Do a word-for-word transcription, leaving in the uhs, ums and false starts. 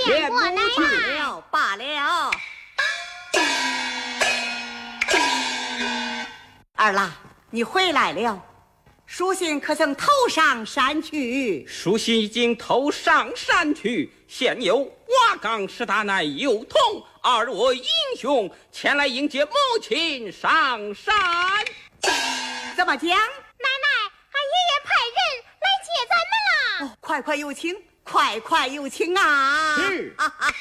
前过来去了罢了。二郎，你回来了，书信可曾投上山去？ 书信已经投上山去，现有瓦岗石大奶有同二位英雄前来迎接母亲上山。 怎么讲？ 奶奶，俺爷爷派人来接咱们啦！ 哦，快快有请，快快有请啊！ 是。 哈哈